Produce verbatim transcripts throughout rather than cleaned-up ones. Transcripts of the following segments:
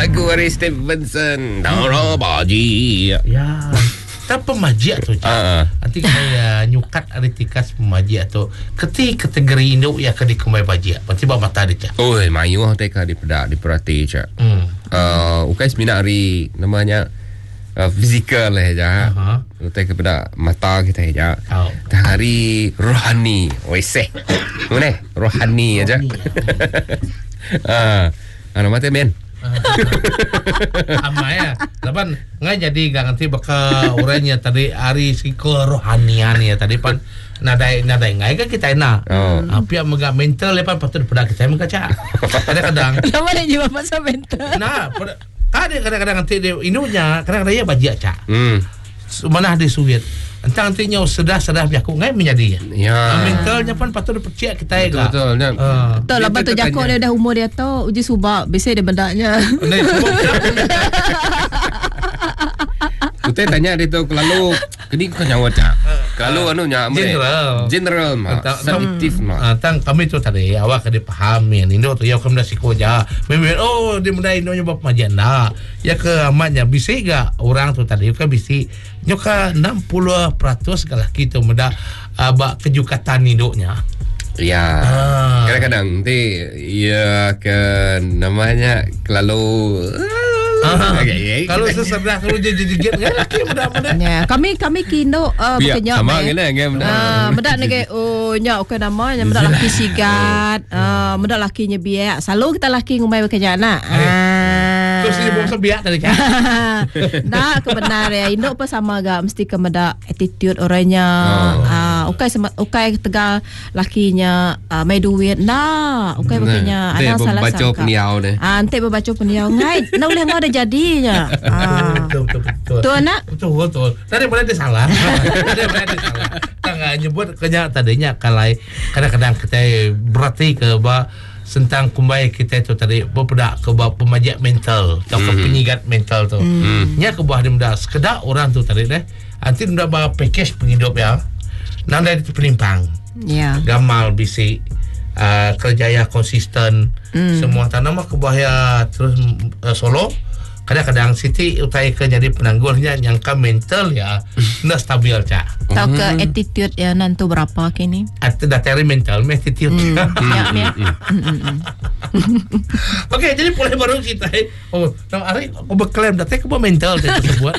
Lagu dari Stevenson. Dara baji. Ya. Tak pemaji tu. Uh. Nanti saya nyukat aritikas pemaji tu. Keti kategori Indo ya kadi kumai baji. Pasti bawa mata dia. Oi, mayu teka di pedak di perhati cak. Hmm. Uh, ukai seminar hari namanya uh, fizikal lah ja. Uh-huh. Utai kepada mata kita ja. Oh. Hari rohani. Weseh. Mana? Rohani aja. Ah, ana mate men. Ama ya. Lapan ngai jadi gak ngerti bakal orangnya tadi hari si kerohanian ya tadi pan nadai nadai ngai kan kita enak. Oh. Tapi megak mental lepas patut pada kita mengaca. Kadang-kadang. Lama dia jiwa masa mental. Nah, ada kadang-kadang nanti dia inunya kadang-kadang dia baji aca. Hmm. Mana di Soviet. Entang nantinya sedah-sedah biaku ngai menjadi. Ya. Mentalnya pun patut percaya kita ya. Betul betul. Uh, betul lah batu jakok dia dah umur dia tu uji subak biasa dia bendaknya. Kita tanya dia tu kalau kini kau nyawa cak. Kalau anu nya general. General mah. Sensitif mah. Tang kami tu tadi awak kena pahami Indo tu ya kami dah siko ja. Memang oh dia muda Indo nya bapa majanda. Ya ke amatnya bisa gak orang tu tadi kan bisa nyoka enam puluh peratus kalau kita muda abak kejukatan Indo nya. Ya. Ah. Kadang-kadang nanti ya ke namanya kalau Ah, okay, kalau sesedah kalau dia jijik kan laki muda-muda. Ya, kami kami kindo uh, bekerja. Sama gini kan muda. Ah, muda nege oh nya okey namanya muda laki sigat, ah muda lakinya biak. Selalu kita laki ngumai bekerja nak. Ah. Terus dia bongsa biak tadi kan. Nah, kebenar ya. Indo apa sama gak mesti kemeda attitude orangnya. Ah, okey sama okey tegal lakinya uh, mai duit. Nah, okey bekerja ada salah baca peniau deh. Ah, ante baca peniau ngai. Nak boleh ngau jadinya. Ah. Betul betul betul. Tu anak. Betul betul. Tadi boleh dia salah. Tadi boleh dia salah. Tengah nyebut kenya tadinya kalai kadang-kadang kita berarti ke ba tentang kumbai kita itu tadi berpedak ke ba pemajak mental atau ke penyigat mental tu. Nya ke buah dia muda sekedar orang tu tadi deh. Nanti muda ba package penghidup ya. Nang dari penimpang. Ya. Gamal bisi uh, kerjaya konsisten. Semua tanam ke bahaya terus uh, Solo. Kadang-kadang Siti utai ke jadi penanggulnya nyangka mental ya ndak stabil cak. Tahu ke attitude ya nanti berapa kini? Atau dateri mental, me attitude. Ya, ya. Okey, jadi boleh baru kita. Oh, nang ari aku berklaim dateri ke mental tersebut.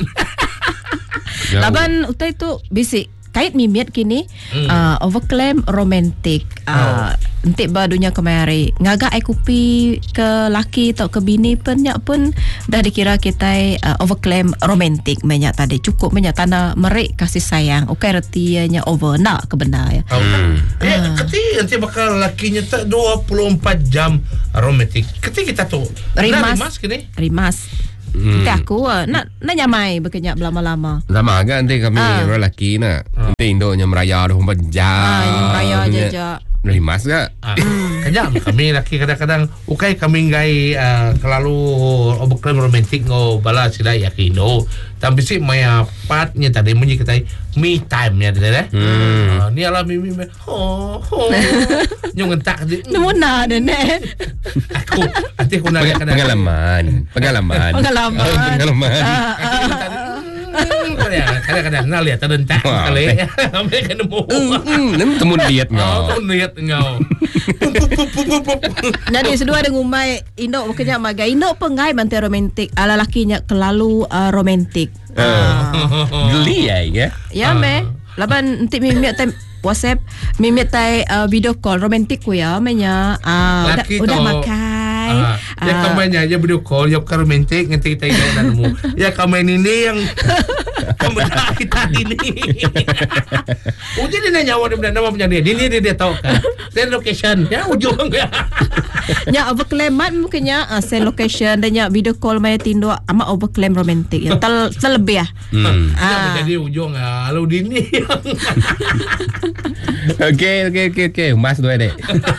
Laban utai tu bisik kait mimit kini hmm. uh, overclaim romantic uh, oh. Entik badunya kemari ngagak ai kupi ke laki atau ke bini pun nyak pun dah dikira kita uh, overclaim romantic banyak tadi cukup banyak tanah merik kasih sayang okey retinya over nak ke benar ya. Oh, hmm. Eh, uh. keti nanti bakal lakinya tak dua puluh empat jam romantic. Keti kita tu rimas, rimas kini. Rimas. Hmm. Kita aku nak nak nyamai berkenyak lama-lama. Lama agak nanti kami ah. orang lelaki nak. Ah. Nanti Indo nya meraya dua puluh empat jam. Ah, meraya aja. Rimas gak? Ah. Kejam kami lelaki kadang-kadang ukai kami ngai uh, kelalu overclaim romantik ngo bala sila yakindo. Tapi si maya partnya tadi munyi kita me time nya tadi eh. Hmm. Uh, ni ala mi mi. Oh. oh. Nyong entak di. Numuna dene. Aku nanti aku nak pengalaman. Pengalaman. Pengalaman. Oh, pengalaman. Kadang-kadang nak lihat terdentak kali. Mereka nemu. Nemu temu lihat ngau. Temu lihat ngau. Jadi sedua ada ngumai Indo makanya maga Indo pengai bantai romantik ala lakinya kelalu uh, romantik. Geli ya ya. Ya me. Laban nanti mimik time WhatsApp mimik tai uh, video call romantik ku ya menya. Ah uh, udah, udah makan. Ah, uh, ya kamarnya aja video call, ya kan romantik nanti kita ingat nemu. Ya kamar ini yang kamu kita ini. Uji dia nanya awak dia nama punya dia. Ini dia dia tahu kan. Send location ya ujung ya. Nya overclaim mungkinnya uh, send location dan nya video call maya tindo ama overclaim romantik. Ya tel selebih ya. Hmm. Ah. Ya jadi ujung ah lalu dini. Okey okey okey okey. Mas dua dek.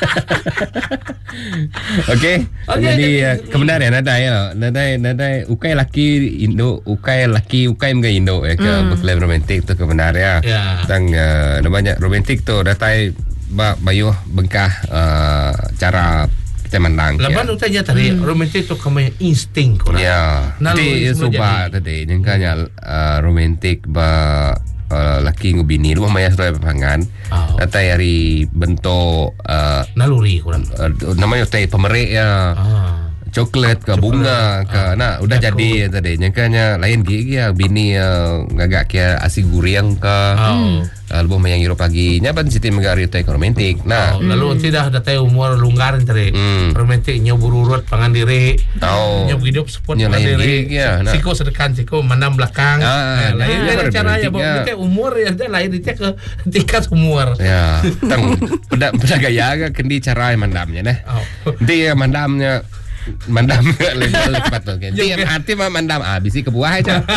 Okey. Okay, jadi okay. Uh, kebenaran ada ya. Nadai nadai ukai laki Indo, ukai laki ukai mga Indo ya ke mm. berklaim romantik tu kebenaran ya. Yeah. Tang uh, namanya romantik tu datai ba bayu bengkah uh, cara kita kita mandang. Laban utanya tadi romantik tu kami insting korang. Ya. Nanti suba tadi jengkanya uh, romantik ba uh, laki ngubini rumah maya sudah pangan. Oh. Natai hari bentuk uh, Naluri korang. uh, namanya teh pemerik ya. Ah. Coklat ke bunga ke nah udah Jakut. jadi tadi jengkanya lain gigi ya bini uh, ngagak kia asi guriang ke Oh. uh, lebih mayang hiro pagi nyapan siti megari teh romantik. Nah, Oh, lalu tidak ada teh umur lunggar tadi. Hmm. Romantik nyob urut pangan diri. Tahu. Nyob hidup support Nya pangan lain diri. gigi ya, nah. Siko sedekan siko mandam belakang. Ah, Eh, lain nah, lain cara ya, romantiknya. bawa teh umur ya dia lain dia ke tingkat umur. Ya, tang pada pada gaya ke kendi cara mandamnya nah. Oh. Dia mandamnya mandam level cepat tuh. Dia hati mah mandam habis ke buah aja.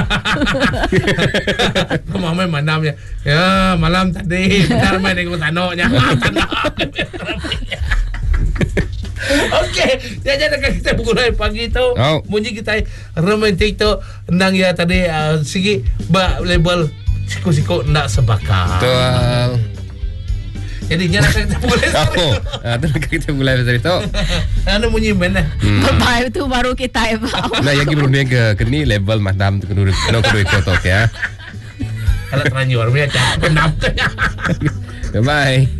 Mama mandamnya. Ya, malam tadi benar main dengan tanonya. Oke, jadi dekat kita bukulai pagi tu, Oh. bunyi kita romantik tu, nang ya tadi uh, sigi ba label siku-siku nak sebakar. Betul. Jadi nyala kita boleh. Oh, ah, tu kita mulai dari itu. Anu bunyi mana? Baik tu baru kita evaluasi. Nah, yang belum dia ke keni level mandam tu kedua kedua kedua itu ya. Kalau terlanjur, punya cakap penap. Bye.